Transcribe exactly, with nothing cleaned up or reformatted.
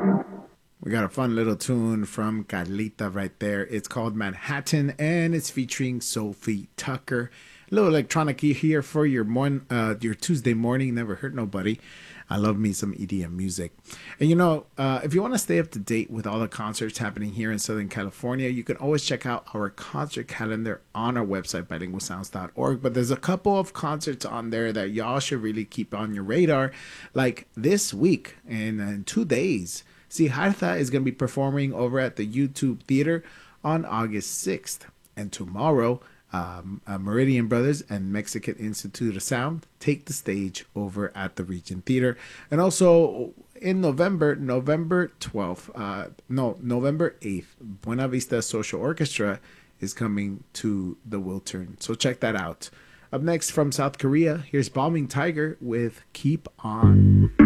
We got a fun little tune from Carlita right there. It's called Manhattan and it's featuring Sophie Tucker. A little electronic here for your morning, uh, your Tuesday morning. Never hurt nobody. I love me some E D M music. And you know, uh, if you want to stay up to date with all the concerts happening here in Southern California, you can always check out our concert calendar on our website, bilingual sounds dot org. But there's a couple of concerts on there that y'all should really keep on your radar. Like this week, in, in two days, See, Hartha is going to be performing over at the YouTube Theater on August sixth. And tomorrow, um, uh, Meridian Brothers and Mexican Institute of Sound take the stage over at the Regent Theater. And also in November, November twelfth, uh, no, November eighth, Buena Vista Social Orchestra is coming to the Wiltern. So check that out. Up next from South Korea, here's Bombing Tiger with Keep On.